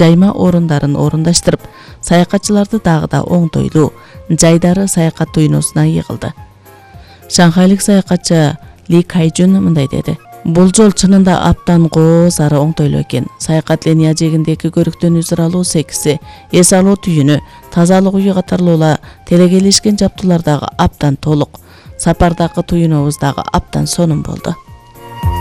жайма орундарын орундаштырып, саякатчыларды дагы да оңтойлуу жайдары саякат туйнусуна йыгылды. Шанхайлык саякатчы Ли Кайжун мындай деди: "Бул жол чынында аптан сары оңтойлуу экен. Саякат линия жегиндеги көрүктөн үзүр алуу секси, эс алуу түйүнү, тазалык үйү катарлуулар телекелишкен жаптуулар дагы аптан толук. Сапардагы туйунубуз дагы аптан сонун болду."